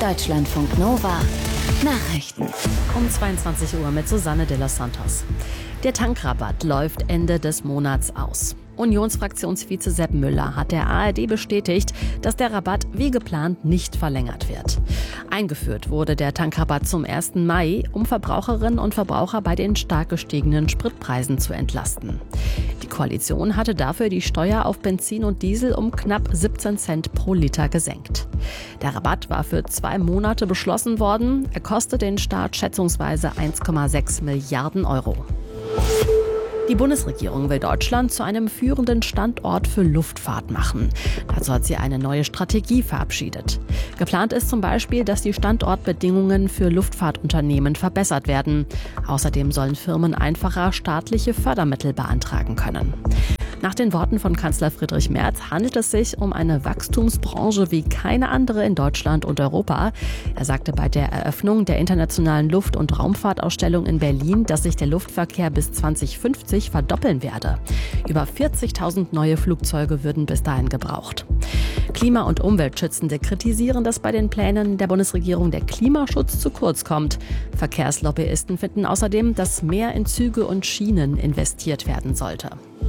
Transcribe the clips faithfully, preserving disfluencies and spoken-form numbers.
Deutschlandfunk Nova Nachrichten. Um zweiundzwanzig Uhr mit Susanne de los Santos. Der Tankrabatt läuft Ende des Monats aus. Unionsfraktionsvize Sepp Müller hat der A R D bestätigt, dass der Rabatt wie geplant nicht verlängert wird. Eingeführt wurde der Tankrabatt zum ersten Mai, um Verbraucherinnen und Verbraucher bei den stark gestiegenen Spritpreisen zu entlasten. Die Koalition hatte dafür die Steuer auf Benzin und Diesel um knapp siebzehn Cent pro Liter gesenkt. Der Rabatt war für zwei Monate beschlossen worden. Er kostet den Staat schätzungsweise eins Komma sechs Milliarden Euro. Die Bundesregierung will Deutschland zu einem führenden Standort für Luftfahrt machen. Dazu hat sie eine neue Strategie verabschiedet. Geplant ist zum Beispiel, dass die Standortbedingungen für Luftfahrtunternehmen verbessert werden. Außerdem sollen Firmen einfacher staatliche Fördermittel beantragen können. Nach den Worten von Kanzler Friedrich Merz handelt es sich um eine Wachstumsbranche wie keine andere in Deutschland und Europa. Er sagte bei der Eröffnung der internationalen Luft- und Raumfahrtausstellung in Berlin, dass sich der Luftverkehr bis zwanzig fünfzig verdoppeln werde. Über vierzigtausend neue Flugzeuge würden bis dahin gebraucht. Klima- und Umweltschützende kritisieren, dass bei den Plänen der Bundesregierung der Klimaschutz zu kurz kommt. Verkehrslobbyisten finden außerdem, dass mehr in Züge und Schienen investiert werden sollte.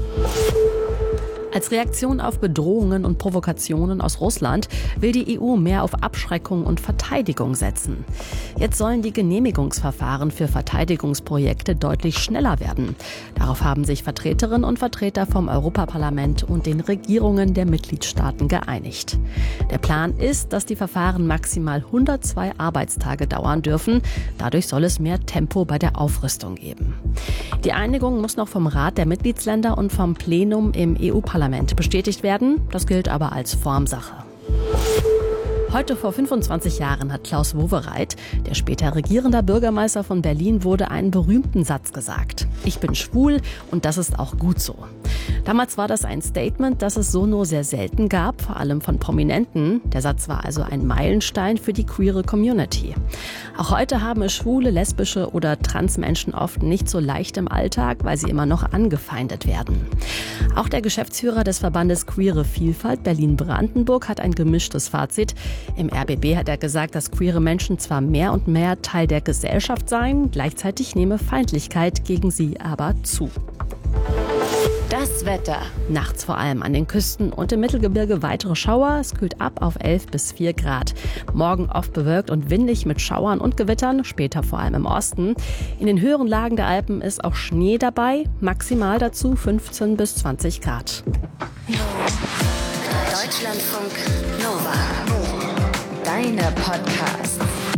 Als Reaktion auf Bedrohungen und Provokationen aus Russland will die E U mehr auf Abschreckung und Verteidigung setzen. Jetzt sollen die Genehmigungsverfahren für Verteidigungsprojekte deutlich schneller werden. Darauf haben sich Vertreterinnen und Vertreter vom Europaparlament und den Regierungen der Mitgliedstaaten geeinigt. Der Plan ist, dass die Verfahren maximal hundertzwei Arbeitstage dauern dürfen. Dadurch soll es mehr Tempo bei der Aufrüstung geben. Die Einigung muss noch vom Rat der Mitgliedsländer und vom Plenum im E U-Parlament bestätigt werden. Das gilt aber als Formsache. Heute vor fünfundzwanzig Jahren hat Klaus Wowereit, der später regierender Bürgermeister von Berlin wurde, einen berühmten Satz gesagt. Ich bin schwul und das ist auch gut so. Damals war das ein Statement, das es so nur sehr selten gab, vor allem von Prominenten. Der Satz war also ein Meilenstein für die queere Community. Auch heute haben es schwule, lesbische oder Transmenschen oft nicht so leicht im Alltag, weil sie immer noch angefeindet werden. Auch der Geschäftsführer des Verbandes Queere Vielfalt Berlin-Brandenburg hat ein gemischtes Fazit. Im R B B hat er gesagt, dass queere Menschen zwar mehr und mehr Teil der Gesellschaft seien, gleichzeitig nehme Feindlichkeit gegen sie aber zu. Das Wetter. Nachts vor allem an den Küsten und im Mittelgebirge weitere Schauer. Es kühlt ab auf elf bis vier Grad. Morgen oft bewölkt und windig mit Schauern und Gewittern, später vor allem im Osten. In den höheren Lagen der Alpen ist auch Schnee dabei, maximal dazu fünfzehn bis zwanzig Grad. Deutschlandfunk Nova. Deine Podcasts.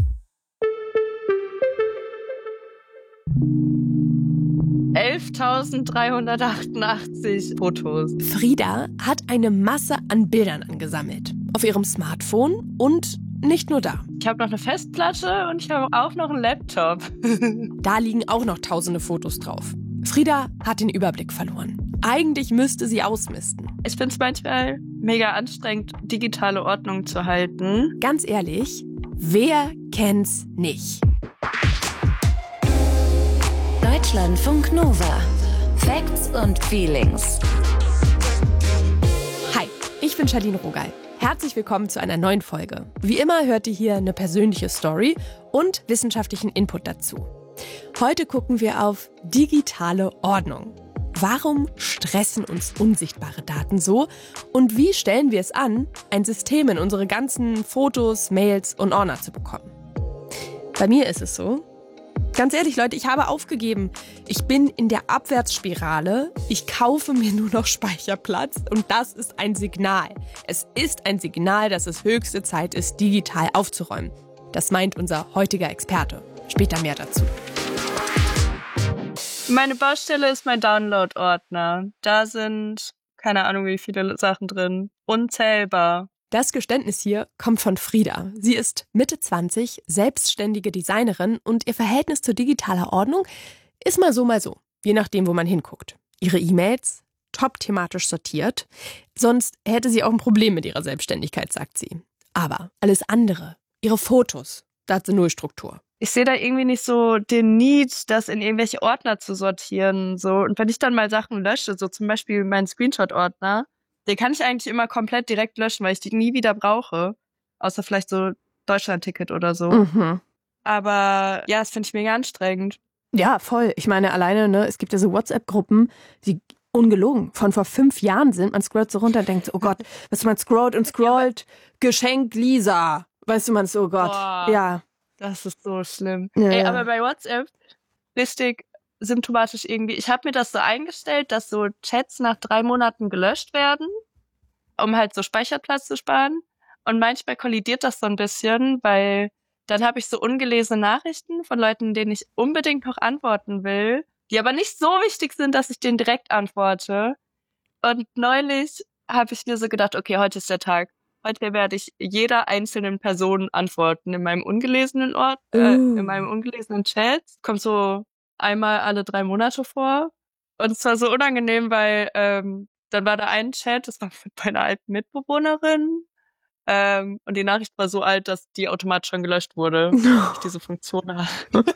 elftausenddreihundertachtundachtzig Fotos. Frieda hat eine Masse an Bildern angesammelt. Auf ihrem Smartphone und nicht nur da. Ich habe noch eine Festplatte und ich habe auch noch einen Laptop. Da liegen auch noch tausende Fotos drauf. Frieda hat den Überblick verloren. Eigentlich müsste sie ausmisten. Ich finde es manchmal mega anstrengend, digitale Ordnung zu halten. Ganz ehrlich, wer kennt's nicht? Deutschlandfunk Nova. Facts und Feelings. Hi, ich bin Charlene Rogal. Herzlich willkommen zu einer neuen Folge. Wie immer hört ihr hier eine persönliche Story und wissenschaftlichen Input dazu. Heute gucken wir auf digitale Ordnung. Warum stressen uns unsichtbare Daten so? Und wie stellen wir es an, ein System in unsere ganzen Fotos, Mails und Ordner zu bekommen? Bei mir ist es so. Ganz ehrlich, Leute, ich habe aufgegeben. Ich bin in der Abwärtsspirale. Ich kaufe mir nur noch Speicherplatz und das ist ein Signal. Es ist ein Signal, dass es höchste Zeit ist, digital aufzuräumen. Das meint unser heutiger Experte. Später mehr dazu. Meine Baustelle ist mein Download-Ordner. Da sind keine Ahnung wie viele Sachen drin. Unzählbar. Das Geständnis hier kommt von Frieda. Sie ist Mitte zwanzig, selbstständige Designerin und ihr Verhältnis zur digitaler Ordnung ist mal so, mal so. Je nachdem, wo man hinguckt. Ihre E-Mails top thematisch sortiert. Sonst hätte sie auch ein Problem mit ihrer Selbstständigkeit, sagt sie. Aber alles andere, ihre Fotos, da hat sie null Struktur. Ich sehe da irgendwie nicht so den Need, das in irgendwelche Ordner zu sortieren. So. Und wenn ich dann mal Sachen lösche, so zum Beispiel meinen Screenshot-Ordner, den kann ich eigentlich immer komplett direkt löschen, weil ich die nie wieder brauche. Außer vielleicht so Deutschland-Ticket oder so. Mhm. Aber ja, das finde ich mega anstrengend. Ja, voll. Ich meine, alleine, ne, es gibt ja so WhatsApp-Gruppen, die ungelogen von vor fünf Jahren sind. Man scrollt so runter und denkt, oh Gott, was man scrollt und scrollt. Geschenk Lisa. Weißt du, man so, oh Gott. Boah, Ja. das ist so schlimm. Ja, Ey, ja. aber bei WhatsApp richtig symptomatisch irgendwie. Ich habe mir das so eingestellt, dass so Chats nach drei Monaten gelöscht werden, um halt so Speicherplatz zu sparen. Und manchmal kollidiert das so ein bisschen, weil dann habe ich so ungelesene Nachrichten von Leuten, denen ich unbedingt noch antworten will, die aber nicht so wichtig sind, dass ich denen direkt antworte. Und neulich habe ich mir so gedacht, okay, heute ist der Tag. Heute werde ich jeder einzelnen Person antworten in meinem ungelesenen Ort, äh, Uh. in meinem ungelesenen Chat. Kommt so einmal alle drei Monate vor. Und es war so unangenehm, weil ähm, dann war da ein Chat, das war mit meiner alten Mitbewohnerin. Ähm, und die Nachricht war so alt, dass die automatisch schon gelöscht wurde, weil ich diese Funktion habe.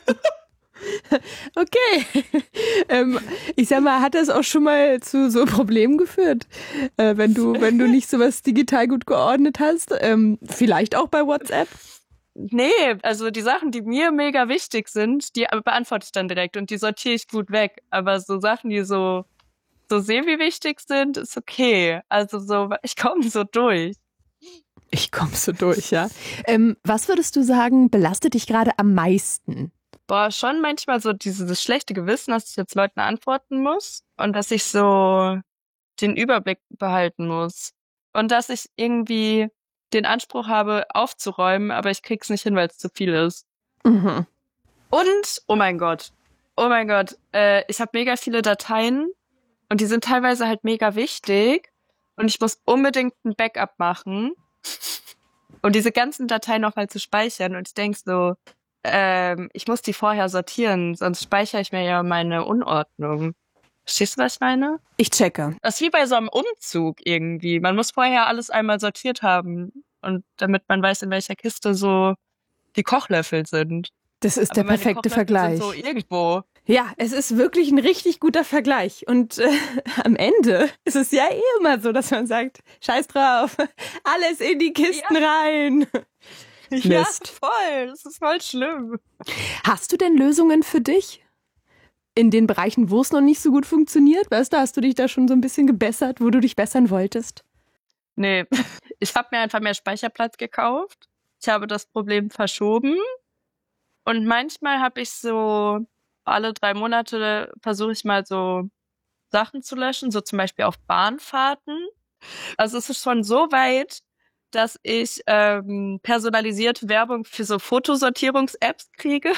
Okay. ähm, ich sag mal, hat das auch schon mal zu so Problemen geführt, äh, wenn du, wenn du nicht sowas digital gut geordnet hast? Ähm, vielleicht auch bei WhatsApp? Nee, also die Sachen, die mir mega wichtig sind, die beantworte ich dann direkt und die sortiere ich gut weg. Aber so Sachen, die so, so semi-wichtig sind, ist okay. Also so, ich komme so durch. Ich komme so durch, ja. Ähm, was würdest du sagen, belastet dich gerade am meisten? Boah, schon manchmal so dieses schlechte Gewissen, dass ich jetzt Leuten antworten muss und dass ich so den Überblick behalten muss. Und dass ich irgendwie den Anspruch habe, aufzuräumen, aber ich krieg's nicht hin, weil es zu viel ist. Mhm. Und, oh mein Gott, oh mein Gott, äh, ich habe mega viele Dateien und die sind teilweise halt mega wichtig und ich muss unbedingt ein Backup machen, um diese ganzen Dateien nochmal zu speichern. Und ich denk so, ähm, ich muss die vorher sortieren, sonst speichere ich mir ja meine Unordnung. Verstehst du, was ich meine? Ich checke. Das ist wie bei so einem Umzug irgendwie. Man muss vorher alles einmal sortiert haben und damit man weiß, in welcher Kiste so die Kochlöffel sind. Das ist Aber der perfekte meine Kochlöffel Vergleich. sind so irgendwo. Ja, es ist wirklich ein richtig guter Vergleich. Und äh, am Ende ist es ja eh immer so, dass man sagt, scheiß drauf, alles in die Kisten ja. rein. Ja, Mist. voll. Das ist voll schlimm. Hast du denn Lösungen für dich? In den Bereichen, wo es noch nicht so gut funktioniert? Weißt du, hast du dich da schon so ein bisschen gebessert, wo du dich bessern wolltest? Nee, ich habe mir einfach mehr Speicherplatz gekauft. Ich habe das Problem verschoben. Und manchmal habe ich so, alle drei Monate versuche ich mal so Sachen zu löschen, so zum Beispiel auf Bahnfahrten. Also es ist schon so weit, dass ich ähm, personalisierte Werbung für so Fotosortierungs-Apps kriege.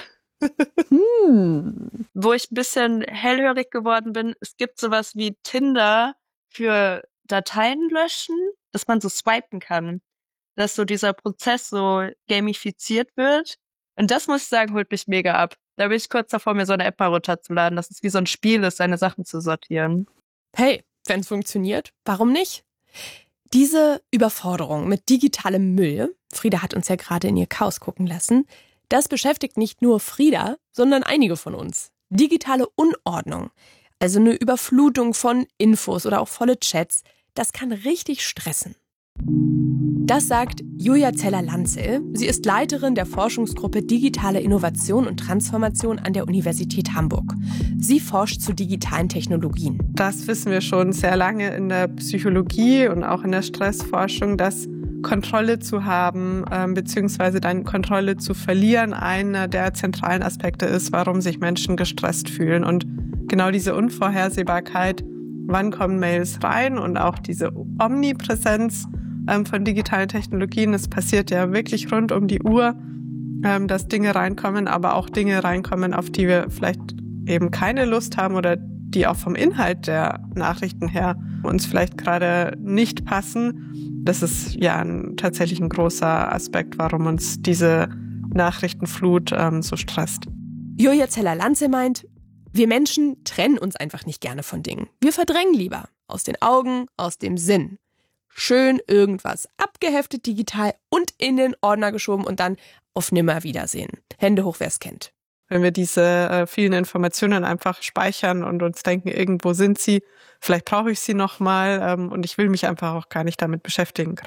Hm. Wo ich ein bisschen hellhörig geworden bin. Es gibt sowas wie Tinder für Dateien löschen, dass man so swipen kann. Dass so dieser Prozess so gamifiziert wird. Und das, muss ich sagen, holt mich mega ab. Da bin ich kurz davor, mir so eine App mal runterzuladen, dass es wie so ein Spiel ist, seine Sachen zu sortieren. Hey, wenn es funktioniert, warum nicht? Diese Überforderung mit digitalem Müll, Frieda hat uns ja gerade in ihr Chaos gucken lassen, das beschäftigt nicht nur Frieda, sondern einige von uns. Digitale Unordnung, also eine Überflutung von Infos oder auch volle Chats, das kann richtig stressen. Das sagt Julia Zeller-Lanzel. Sie ist Leiterin der Forschungsgruppe Digitale Innovation und Transformation an der Universität Hamburg. Sie forscht zu digitalen Technologien. Das wissen wir schon sehr lange in der Psychologie und auch in der Stressforschung, dass Kontrolle zu haben, äh, beziehungsweise dann Kontrolle zu verlieren, einer der zentralen Aspekte ist, warum sich Menschen gestresst fühlen. Und genau diese Unvorhersehbarkeit, wann kommen Mails rein und auch diese Omnipräsenz ähm, von digitalen Technologien, es passiert ja wirklich rund um die Uhr, ähm, dass Dinge reinkommen, aber auch Dinge reinkommen, auf die wir vielleicht eben keine Lust haben oder die auch vom Inhalt der Nachrichten her uns vielleicht gerade nicht passen. Das ist ja ein, tatsächlich ein großer Aspekt, warum uns diese Nachrichtenflut ähm, so stresst. Julia Zeller-Lanzel meint, wir Menschen trennen uns einfach nicht gerne von Dingen. Wir verdrängen lieber. Aus den Augen, aus dem Sinn. Schön irgendwas abgeheftet digital und in den Ordner geschoben und dann auf Nimmerwiedersehen. Hände hoch, wer es kennt. Wenn wir diese äh, vielen Informationen einfach speichern und uns denken, irgendwo sind sie, vielleicht brauche ich sie nochmal ähm, und ich will mich einfach auch gar nicht damit beschäftigen gerade.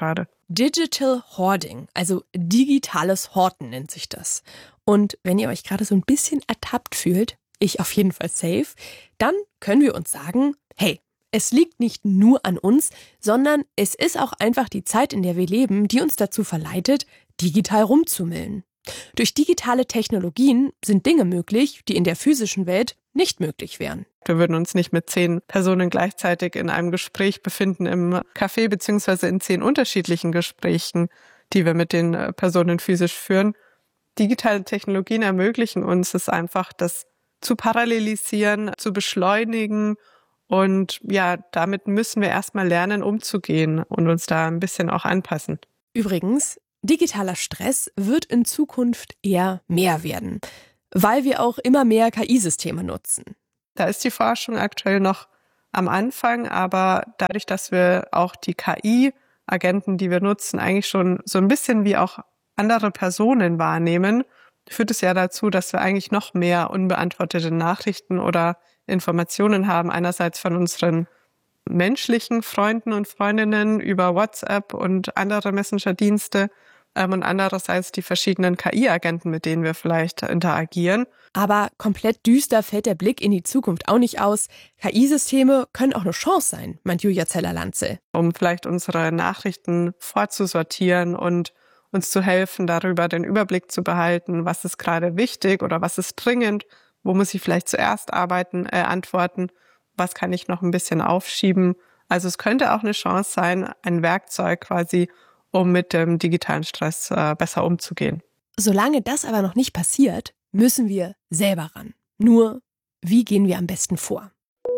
Digital Hoarding, also digitales Horten nennt sich das. Und wenn ihr euch gerade so ein bisschen ertappt fühlt, ich auf jeden Fall safe, dann können wir uns sagen, hey, es liegt nicht nur an uns, sondern es ist auch einfach die Zeit, in der wir leben, die uns dazu verleitet, digital rumzumüllen. Durch digitale Technologien sind Dinge möglich, die in der physischen Welt nicht möglich wären. Wir würden uns nicht mit zehn Personen gleichzeitig in einem Gespräch befinden im Café, beziehungsweise in zehn unterschiedlichen Gesprächen, die wir mit den Personen physisch führen. Digitale Technologien ermöglichen uns es einfach, das zu parallelisieren, zu beschleunigen. Und ja, damit müssen wir erstmal lernen, umzugehen und uns da ein bisschen auch anpassen. Übrigens, digitaler Stress wird in Zukunft eher mehr werden, weil wir auch immer mehr K I-Systeme nutzen. Da ist die Forschung aktuell noch am Anfang, aber dadurch, dass wir auch die K I-Agenten, die wir nutzen, eigentlich schon so ein bisschen wie auch andere Personen wahrnehmen, führt es ja dazu, dass wir eigentlich noch mehr unbeantwortete Nachrichten oder Informationen haben, einerseits von unseren menschlichen Freunden und Freundinnen über WhatsApp und andere Messenger-Dienste ähm, und andererseits die verschiedenen K I-Agenten, mit denen wir vielleicht interagieren. Aber komplett düster fällt der Blick in die Zukunft auch nicht aus. K I-Systeme können auch eine Chance sein, meint Julia Zeller-Lanze. Um vielleicht unsere Nachrichten vorzusortieren und uns zu helfen, darüber den Überblick zu behalten, was ist gerade wichtig oder was ist dringend, wo muss ich vielleicht zuerst arbeiten, äh, antworten, was kann ich noch ein bisschen aufschieben. Also es könnte auch eine Chance sein, ein Werkzeug quasi, um mit dem digitalen Stress äh, besser umzugehen. Solange das aber noch nicht passiert, müssen wir selber ran. Nur, wie gehen wir am besten vor?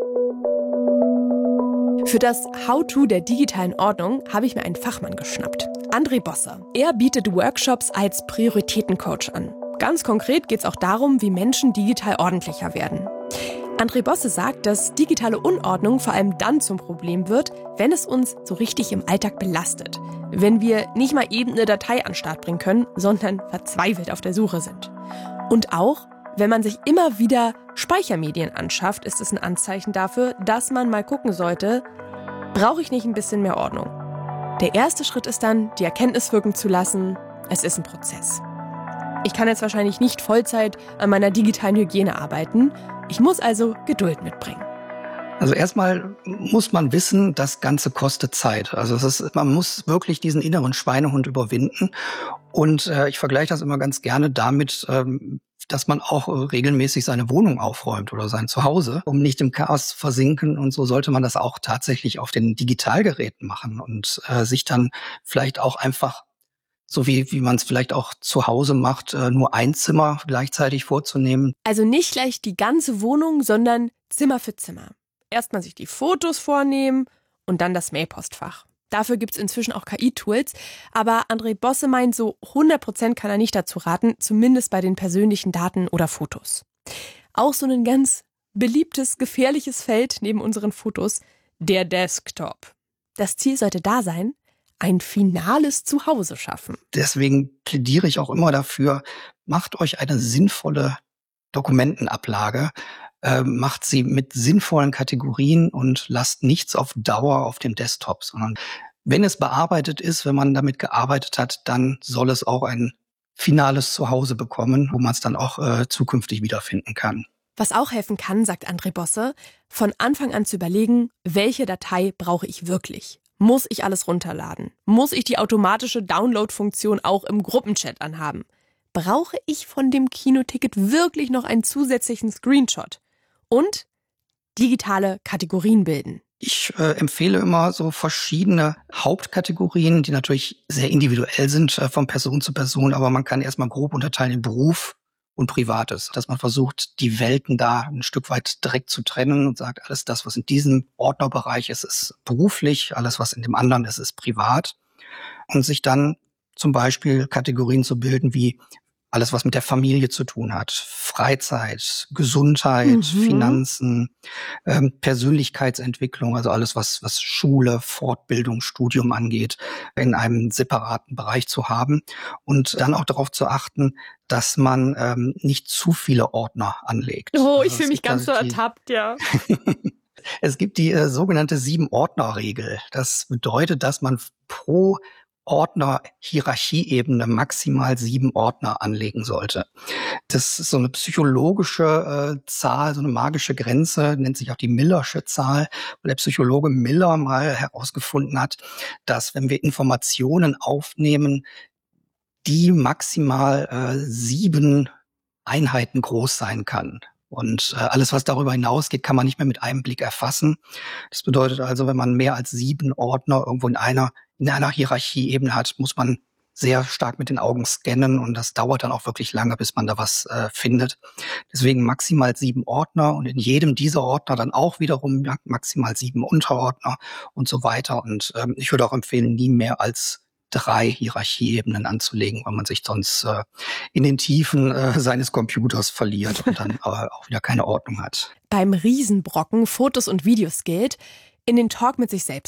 Für das How-to der digitalen Ordnung habe ich mir einen Fachmann geschnappt. André Bosse. Er bietet Workshops als Prioritätencoach an. Ganz konkret geht es auch darum, wie Menschen digital ordentlicher werden. André Bosse sagt, dass digitale Unordnung vor allem dann zum Problem wird, wenn es uns so richtig im Alltag belastet. Wenn wir nicht mal eben eine Datei an den Start bringen können, sondern verzweifelt auf der Suche sind. Und auch, wenn man sich immer wieder Speichermedien anschafft, ist es ein Anzeichen dafür, dass man mal gucken sollte, brauche ich nicht ein bisschen mehr Ordnung? Der erste Schritt ist dann, die Erkenntnis wirken zu lassen, es ist ein Prozess. Ich kann jetzt wahrscheinlich nicht Vollzeit an meiner digitalen Hygiene arbeiten. Ich muss also Geduld mitbringen. Also erstmal muss man wissen, das Ganze kostet Zeit. Also es ist, man muss wirklich diesen inneren Schweinehund überwinden. Und äh, ich vergleiche das immer ganz gerne damit, ähm, dass man auch äh, regelmäßig seine Wohnung aufräumt oder sein Zuhause, um nicht im Chaos zu versinken. Und so sollte man das auch tatsächlich auf den Digitalgeräten machen und äh, sich dann vielleicht auch einfach, so wie, wie man es vielleicht auch zu Hause macht, äh, nur ein Zimmer gleichzeitig vorzunehmen. Also nicht gleich die ganze Wohnung, sondern Zimmer für Zimmer. Erstmal sich die Fotos vornehmen und dann das Mailpostfach. Dafür gibt's inzwischen auch K I-Tools, aber André Bosse meint, so hundert Prozent kann er nicht dazu raten, zumindest bei den persönlichen Daten oder Fotos. Auch so ein ganz beliebtes, gefährliches Feld neben unseren Fotos, der Desktop. Das Ziel sollte da sein, ein finales Zuhause schaffen. Deswegen plädiere ich auch immer dafür, macht euch eine sinnvolle Dokumentenablage, äh, macht sie mit sinnvollen Kategorien und lasst nichts auf Dauer auf dem Desktop, sondern wenn es bearbeitet ist, wenn man damit gearbeitet hat, dann soll es auch ein finales Zuhause bekommen, wo man es dann auch äh, zukünftig wiederfinden kann. Was auch helfen kann, sagt André Bosse, von Anfang an zu überlegen, welche Datei brauche ich wirklich? Muss ich alles runterladen? Muss ich die automatische Download-Funktion auch im Gruppenchat anhaben? Brauche ich von dem Kinoticket wirklich noch einen zusätzlichen Screenshot? Und digitale Kategorien bilden. Ich äh, empfehle immer so verschiedene Hauptkategorien, die natürlich sehr individuell sind äh, von Person zu Person, aber man kann erstmal grob unterteilen in Beruf und Privates, dass man versucht, die Welten da ein Stück weit direkt zu trennen und sagt, alles das, was in diesem Ordnerbereich ist, ist beruflich, alles, was in dem anderen ist, ist privat. Und sich dann zum Beispiel Kategorien zu bilden wie alles, was mit der Familie zu tun hat, Freizeit, Gesundheit, mhm. Finanzen, ähm, Persönlichkeitsentwicklung, also alles, was, was Schule, Fortbildung, Studium angeht, in einem separaten Bereich zu haben und dann auch darauf zu achten, dass man ähm, nicht zu viele Ordner anlegt. Oh, ich also fühle mich ganz so also ertappt, ja. Es gibt die äh, sogenannte Sieben-Ordner-Regel. Das bedeutet, dass man pro Ordner-Hierarchieebene maximal sieben Ordner anlegen sollte. Das ist so eine psychologische äh, Zahl, so eine magische Grenze, nennt sich auch die Millersche Zahl, weil der Psychologe Miller mal herausgefunden hat, dass wenn wir Informationen aufnehmen, die maximal äh, sieben Einheiten groß sein kann. Und äh, alles, was darüber hinausgeht, kann man nicht mehr mit einem Blick erfassen. Das bedeutet also, wenn man mehr als sieben Ordner irgendwo in einer, in einer Hierarchieebene hat, muss man sehr stark mit den Augen scannen und das dauert dann auch wirklich lange, bis man da was äh, findet. Deswegen maximal sieben Ordner und in jedem dieser Ordner dann auch wiederum ja, maximal sieben Unterordner und so weiter. Und ähm, ich würde auch empfehlen, nie mehr als drei Hierarchieebenen anzulegen, weil man sich sonst äh, in den Tiefen äh, seines Computers verliert und dann aber auch wieder keine Ordnung hat. Beim Riesenbrocken Fotos und Videos gilt, in den Talk mit sich selbst